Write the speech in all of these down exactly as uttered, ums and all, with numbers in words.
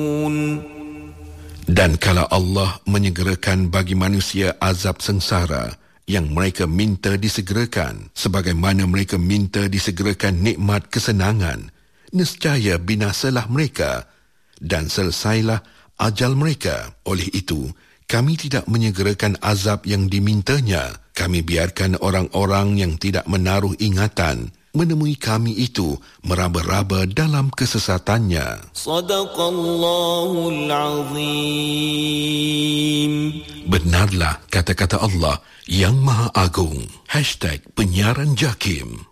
Dan kalau Allah menyegerakan bagi manusia azab sengsara yang mereka minta disegerakan, sebagaimana mereka minta disegerakan nikmat kesenangan, nescaya binasalah mereka dan selesailah ajal mereka. Oleh itu, kami tidak menyegerakan azab yang dimintanya. Kami biarkan orang-orang yang tidak menaruh ingatan menemui kami itu meraba-raba dalam kesesatannya. Sadaqallahul Azim. Benarlah kata-kata Allah yang Maha Agung. Hashtag Penyiaran Jakim.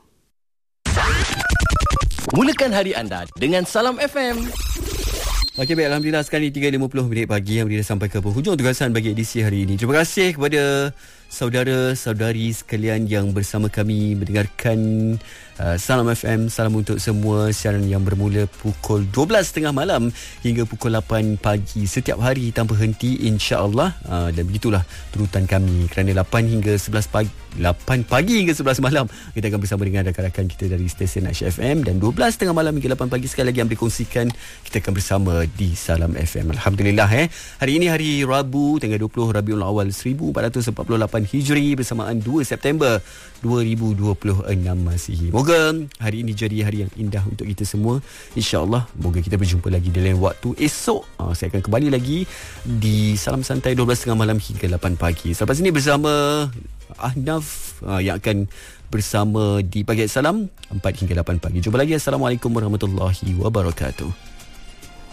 Mulakan hari anda dengan Salam F M. Okey, baik, alhamdulillah sekali tiga lima puluh minit pagi yang dah sampai ke penghujung tugasan bagi edisi hari ini. Terima kasih kepada saudara-saudari sekalian yang bersama kami mendengarkan uh, Salam F M. Salam untuk semua. Siaran yang bermula pukul dua belas tiga puluh malam hingga pukul lapan pagi setiap hari tanpa henti, insya-Allah. Uh, dan begitulah turutan kami kerana lapan hingga sebelas pagi, lapan pagi hingga sebelas malam kita akan bersama dengan rakan-rakan kita dari stesen Aisyah F M, dan dua belas tiga puluh malam hingga lapan pagi sekali lagi yang dikongsikan kita akan bersama di Salam F M. Alhamdulillah eh. Hari ini hari Rabu tanggal dua puluh Rabiul Awal seribu empat ratus empat puluh lapan Hijri bersamaan dua September dua ribu dua puluh enam Masihi. Moga hari ini jadi hari yang indah untuk kita semua. InsyaAllah moga kita berjumpa lagi di lain waktu esok. Uh, saya akan kembali lagi di Salam Santai dua belas tiga puluh malam hingga lapan pagi. Selepas ini bersama Ahnaf uh, yang akan bersama di Pagi Salam empat hingga lapan pagi. Jumpa lagi. Assalamualaikum warahmatullahi wabarakatuh.